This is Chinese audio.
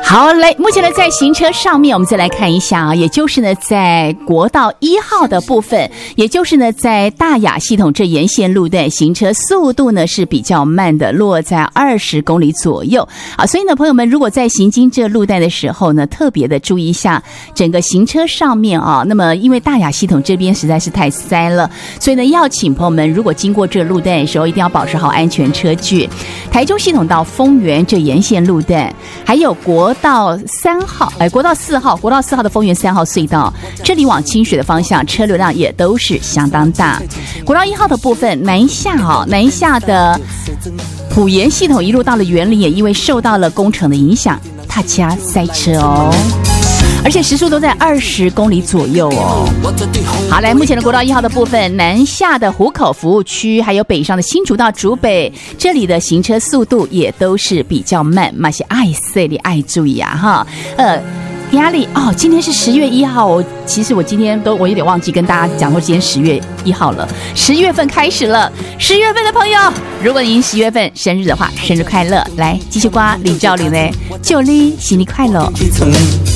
好，来，目前呢，在行车上面，我们再来看一下啊，也就是呢，在国道1号的部分，也就是呢，在大雅系统这沿线路段，行车速度呢是比较慢的，落在20公里左右啊。所以呢，朋友们，如果在行经这路段的时候呢，特别的注意一下整个行车上面啊。那么，因为大雅系统这边实在是太塞了，所以呢，要请朋友们，如果经过这路段的时候，一定要保持好安全车距。台中系统到丰原这沿线路段，还有国道4号的丰原3号隧道，这里往清水的方向车流量也都是相当大。国道1号的部分，南下的埔盐系统一路到了园林，也因为受到了工程的影响，大家塞车哦。而且时速都在20公里左右哦。好，来，目前的国道1号的部分，南下的湖口服务区，还有北上的新竹到竹北，这里的行车速度也都是比较慢，那些爱塞的爱注意啊哈。压力哦，今天是10月1号，其实我今天我有点忘记跟大家讲说，今天10月1号了，10月份开始了。10月份的朋友，如果您10月份生日的话，生日快乐！来，继续刮李兆麟呢，祝你新年快乐。